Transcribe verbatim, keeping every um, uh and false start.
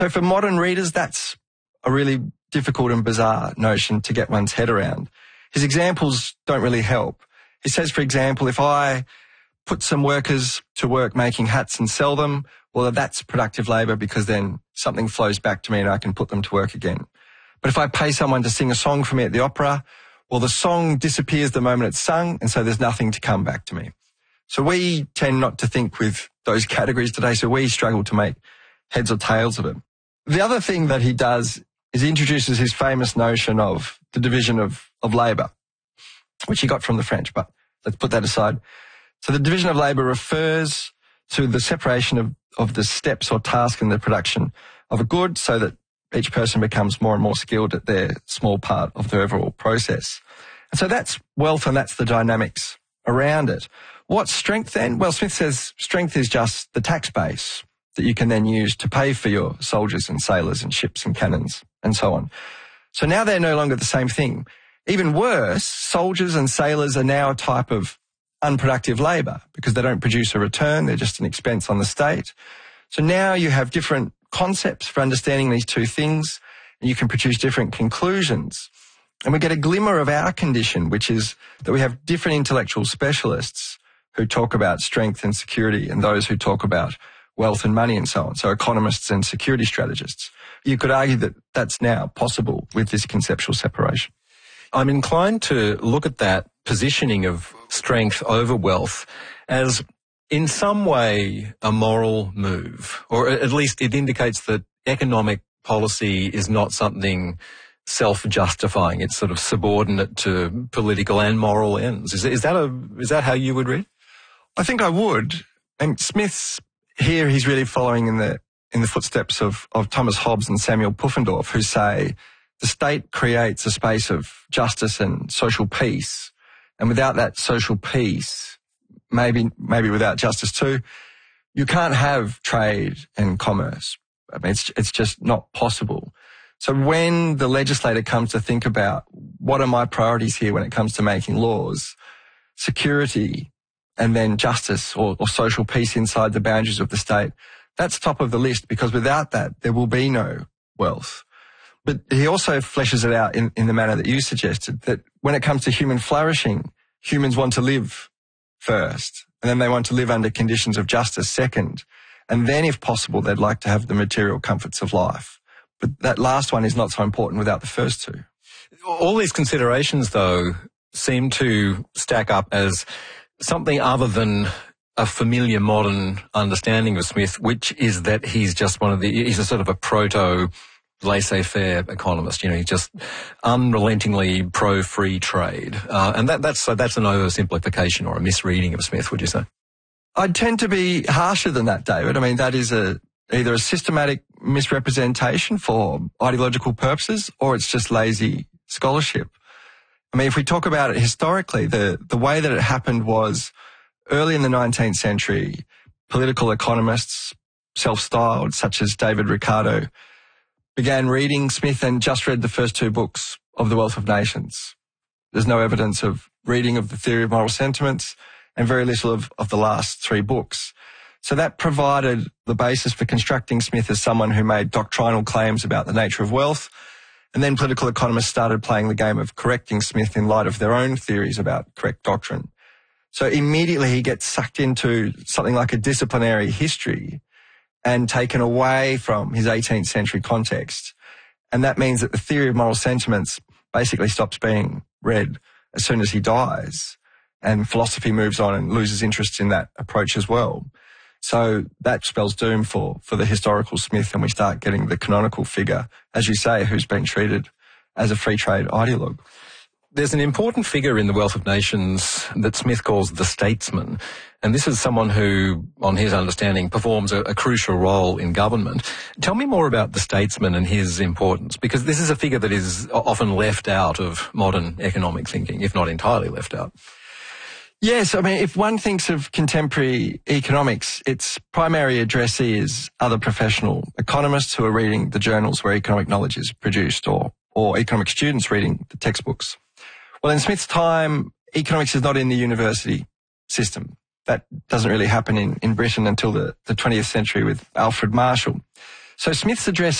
So for modern readers, that's a really difficult and bizarre notion to get one's head around. His examples don't really help. He says, for example, if I put some workers to work making hats and sell them, well, that's productive labour because then something flows back to me and I can put them to work again. But if I pay someone to sing a song for me at the opera, well, the song disappears the moment it's sung, and so there's nothing to come back to me. So we tend not to think with those categories today, so we struggle to make heads or tails of it. The other thing that he does is he introduces his famous notion of the division of, of labour, which he got from the French, but let's put that aside. So the division of labour refers to the separation of, of the steps or tasks in the production of a good so that each person becomes more and more skilled at their small part of the overall process. And so that's wealth and that's the dynamics around it. What's strength then? Well, Smith says strength is just the tax base that you can then use to pay for your soldiers and sailors and ships and cannons and so on. So now they're no longer the same thing. Even worse, soldiers and sailors are now a type of unproductive labour because they don't produce a return. They're just an expense on the state. So now you have different concepts for understanding these two things, and you can produce different conclusions. And we get a glimmer of our condition, which is that we have different intellectual specialists who talk about strength and security and those who talk about wealth and money and so on. So economists and security strategists. You could argue that that's now possible with this conceptual separation. I'm inclined to look at that positioning of strength over wealth as in some way a moral move, or at least it indicates that economic policy is not something self-justifying. It's sort of subordinate to political and moral ends. Is, is that a, is that how you would read? I think I would. And Smith's here, he's really following in the, in the footsteps of, of Thomas Hobbes and Samuel Pufendorf, who say the state creates a space of justice and social peace. And without that social peace, maybe, maybe without justice too, you can't have trade and commerce. I mean, it's, it's just not possible. So when the legislator comes to think about what are my priorities here when it comes to making laws, security and then justice or, or social peace inside the boundaries of the state, that's top of the list because without that, there will be no wealth. But he also fleshes it out in, in the manner that you suggested, that when it comes to human flourishing, humans want to live first, and then they want to live under conditions of justice second, and then, if possible, they'd like to have the material comforts of life. But that last one is not so important without the first two. All these considerations, though, seem to stack up as something other than a familiar modern understanding of Smith, which is that he's just one of the, he's a sort of a proto laissez-faire economist. You know, he's just unrelentingly pro-free trade. Uh, and that, that's, that's an oversimplification or a misreading of Smith, would you say? I'd tend to be harsher than that, David. I mean, that is a, either a systematic misrepresentation for ideological purposes or it's just lazy scholarship. I mean, if we talk about it historically, the, the way that it happened was early in the nineteenth century, political economists, self-styled, such as David Ricardo, began reading Smith and just read the first two books of The Wealth of Nations. There's no evidence of reading of the Theory of Moral Sentiments and very little of, of the last three books. So that provided the basis for constructing Smith as someone who made doctrinal claims about the nature of wealth. And then political economists started playing the game of correcting Smith in light of their own theories about correct doctrine. So immediately he gets sucked into something like a disciplinary history and taken away from his eighteenth century context. And that means that the Theory of Moral Sentiments basically stops being read as soon as he dies. And philosophy moves on and loses interest in that approach as well. So that spells doom for, for the historical Smith, and we start getting the canonical figure, as you say, who's been treated as a free trade ideologue. There's an important figure in The Wealth of Nations that Smith calls the statesman. And this is someone who, on his understanding, performs a, a crucial role in government. Tell me more about the statesman and his importance, because this is a figure that is often left out of modern economic thinking, if not entirely left out. Yes, I mean, if one thinks of contemporary economics, its primary addressee is other professional economists who are reading the journals where economic knowledge is produced, or, or economic students reading the textbooks. Well, in Smith's time, economics is not in the university system. That doesn't really happen in, in Britain until the, the twentieth century with Alfred Marshall. So Smith's address